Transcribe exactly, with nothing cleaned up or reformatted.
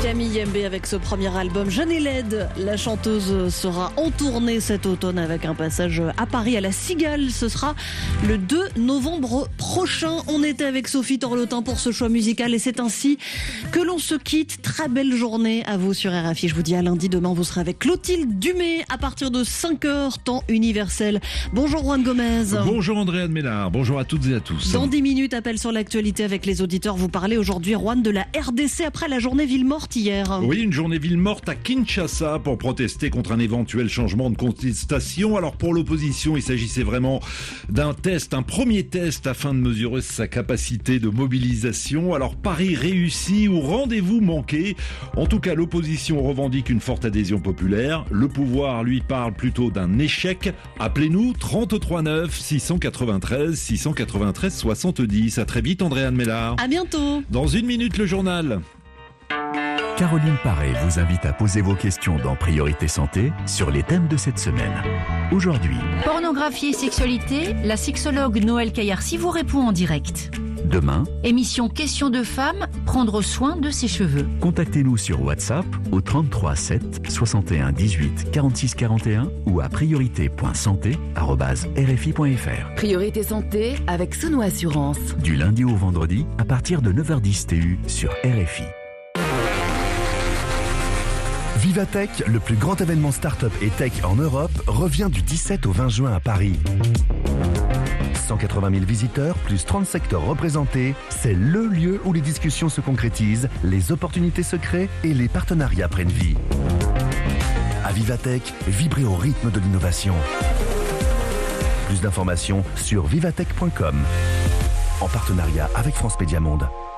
Camille Yembe avec ce premier album Jeune et laide. La chanteuse sera en tournée cet automne avec un passage à Paris à la Cigale. Ce sera le deux novembre prochain. On était avec Sophie Torlotin pour ce choix musical et c'est ainsi que l'on se quitte. Très belle journée à vous sur R F I. Je vous dis à lundi. Demain, vous serez avec Clotilde Dumay à partir de cinq heures, temps universel. Bonjour Juan Gomez. Bonjour Andréane Mélard. Bonjour à toutes et à tous. Dans dix minutes, appel sur l'actualité avec les auditeurs. Vous parlez aujourd'hui, Juan, de la R D C après la journée ville morte hier. Oui, une journée ville morte à Kinshasa pour protester contre un éventuel changement de contestation. Alors pour l'opposition, il s'agissait vraiment d'un test, un premier test afin de mesurer sa capacité de mobilisation. Alors Paris réussi ou rendez-vous manqué. En tout cas, l'opposition revendique une forte adhésion populaire. Le pouvoir, lui, parle plutôt d'un échec. Appelez-nous trente-trois neuf six cent quatre-vingt-treize six cent quatre-vingt-treize soixante-dix. À très vite, Andréane Mélard. À bientôt. Dans une minute, le journal. Caroline Paré vous invite à poser vos questions dans Priorité Santé sur les thèmes de cette semaine. Aujourd'hui, pornographie et sexualité, la sexologue Noël Caillarcy vous répond en direct. Demain, émission Questions de femmes, prendre soin de ses cheveux. Contactez-nous sur WhatsApp au trente-trois sept soixante et un dix-huit quarante-six quarante et un ou à priorité point santé arobase r f i point f r. Priorité Santé avec Sono Assurance. Du lundi au vendredi à partir de neuf heures dix T U sur R F I. Vivatech, le plus grand événement start-up et tech en Europe, revient du dix-sept au vingt juin à Paris. cent quatre-vingt mille visiteurs, plus trente secteurs représentés, c'est le lieu où les discussions se concrétisent, les opportunités se créent et les partenariats prennent vie. À Vivatech, vibrez au rythme de l'innovation. Plus d'informations sur vivatech point com, en partenariat avec France Média Monde.